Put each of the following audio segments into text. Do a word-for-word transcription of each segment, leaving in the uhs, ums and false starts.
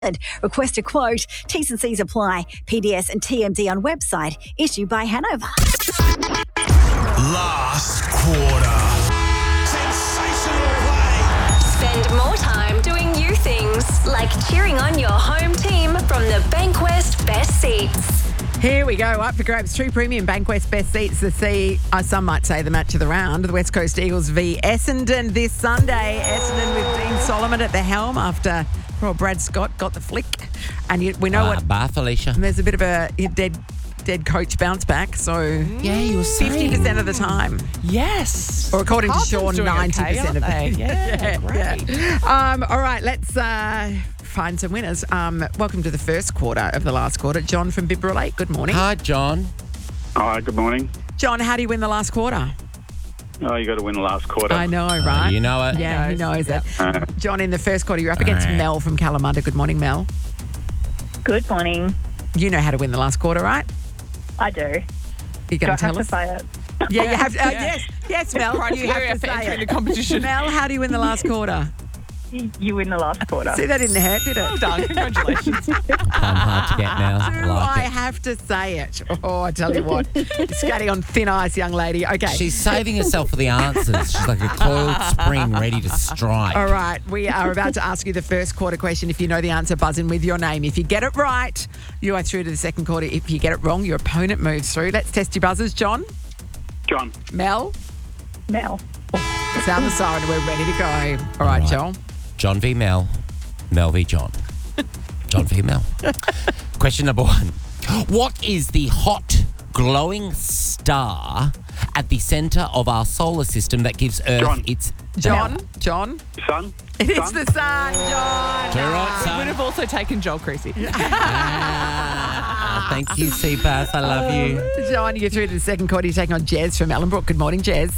Request a quote. T's and C's apply. P D S and T M D on website. Issued by Hanover. Last quarter. Sensational play. Spend more time doing you things, like cheering on your home team from the Bankwest Best Seats. Here we go, up for grabs. Two premium Bankwest Best Seats. The C, uh, some might say the match of the round. The West Coast Eagles v Essendon this Sunday. Essendon with Dean Solomon at the helm after well, Brad Scott got the flick. And you, we know uh, what... Bye, Felicia. There's a bit of a dead dead coach bounce back, so... Yeah, you were saying. fifty percent of the time. Yes. Or according Carlton's to Sean, doing ninety percent okay, of the yeah, yeah, great. yeah. Um, all right, let's uh, find some winners. Um, welcome to the first quarter of the last quarter. John from Bibra Lake, good morning. Hi, John. Hi, good morning. John, how do you win the last quarter? Oh, you got to win the last quarter. I know, right? You know it. Yeah, he knows it. Uh, John, in the first quarter, you're up against All right. Mel from Kalamunda. Good morning, Mel. Good morning. You know how to win the last quarter, right? I do. You're Do going I to tell have us? to say it? Yeah, you have. Uh, Yeah. Yes, yes, Mel. You criteria have to for say entering it. the competition. Mel, how do you win the last quarter? You, you win the last quarter. See, that didn't hurt, did it? Well done. Congratulations. I'm hard to get now. I Do like I it. have to say it? Oh, I tell you what. You're skating on thin ice, young lady. Okay. She's saving herself for the answers. She's like a coiled spring ready to strike. All right, we are about to ask you the first quarter question. If you know the answer, buzz in with your name. If you get it right, you are through to the second quarter. If you get it wrong, your opponent moves through. Let's test your buzzers. John, John, Mel, Mel. sound the siren. We're ready to go. All right, All right. Joel. John v. Mel. Mel v. John. John v. Mel. Question number one. What is the hot, glowing star at the centre of our solar system that gives Earth John. its... John, John. son. It's son? the sun, John. Too right, Would son. have also taken Joel Creasy. Ah, thank you, Seabass. I love you. John, you're through to the second quarter. You're taking on Jez from Ellenbrook. Good morning, Jez.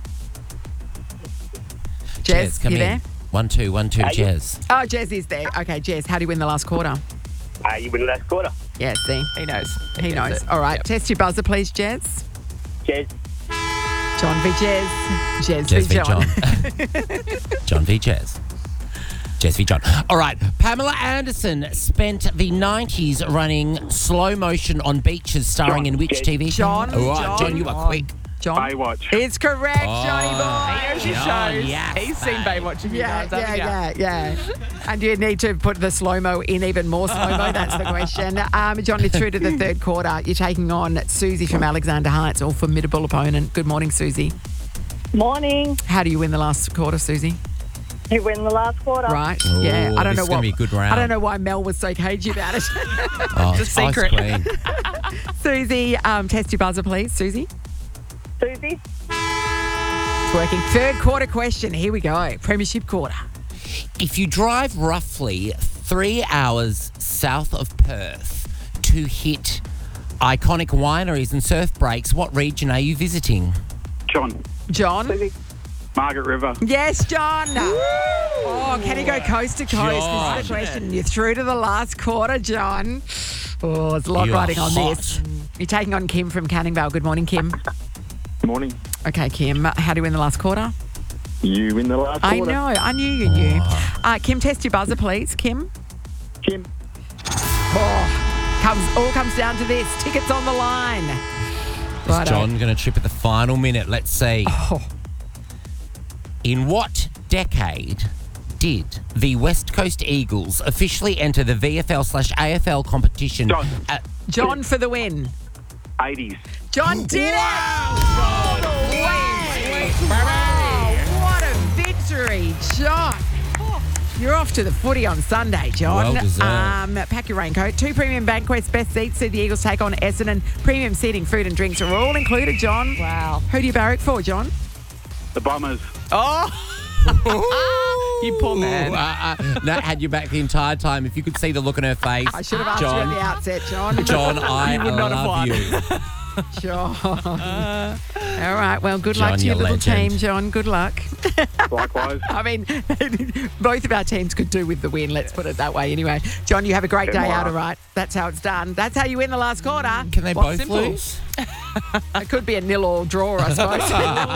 Jez, Jez, come you in. there? One, two, one, two, Jez. Oh, Jez is there. Okay, Jez, how do you win the last quarter? Uh, you win the last quarter. Yeah, see, He knows. he gets knows. it. All right, Yep. test your buzzer, please, Jez. Jez. John v. Jez. Jez, Jez v. v. John. John. John v. Jez. Jez v. John. All right. Pamela Anderson spent the nineties running slow motion on beaches, starring John. in which Jez. T V show? John, All right, John. John, you are quick. John. Baywatch. It's correct, Johnny Oh. boy. He actually John, shows. yes, He's seen babe. Baywatch a few Yeah, times, haven't yeah, you? yeah, yeah. And you need to put the slow-mo in even more slow-mo. That's the question. Um, John, you're through to the third quarter. You're taking on Susie from Alexander Heights, all formidable opponent. Good morning, Susie. Morning. How do you win the last quarter, Susie? You win the last quarter. Right? Ooh, yeah. I don't this know is gonna what. be a good round. I don't know why Mel was so cagey about it. Oh, It's a Ice secret. Queen. Susie, um, test your buzzer, please. Susie. Susie. It's working. Third quarter question. Here we go. Premiership quarter. If you drive roughly three hours south of Perth to hit iconic wineries and surf breaks, what region are you visiting? John. John. Susie. Margaret River. Yes, John. Oh, can he go coast to coast? John. This is the question. You're through to the last quarter, John. Oh, there's a lot You are riding on hot. this. You're taking on Kim from Canning Vale. Good morning, Kim. Morning. Okay, Kim. How do you win the last quarter? You win the last I quarter. know. I knew you knew. Uh, Kim, test your buzzer, please. Kim. Kim. Oh, comes all comes down to this. Tickets on the line. Is Righto. John going to trip at the final minute? Let's see. Oh. In what decade did the West Coast Eagles officially enter the V F L slash A F L competition? John. At, John for the win. eighties. John did it! All the way! Oh, what a victory, John. You're off to the footy on Sunday, John. Well deserved. Um, pack your raincoat. Two premium Bankwest Best Seats. See the Eagles take on Essendon. Premium seating, food and drinks are all included, John. Wow. Who do you barrack for, John? The Bombers. Oh! You poor man. Ooh, uh, uh, Nat had you back the entire time. If you could see the look on her face. I should have asked John, you at the outset, John. John, I You would not have love won. you. John. All right, well, good John, luck to your you're little legend. team, John. Good luck. Likewise. I mean, both of our teams could do with the win, let's put it that way anyway. John, you have a great day Tomorrow. out, all right? That's how it's done. That's how you win the last quarter. Can they What's both simple? lose? It could be a nil or draw, I suppose.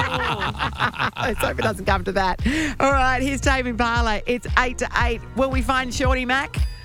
Let's hope it doesn't come to that. All right, here's Tame Impala. It's eight to eight. Will we find Shawnee Mac?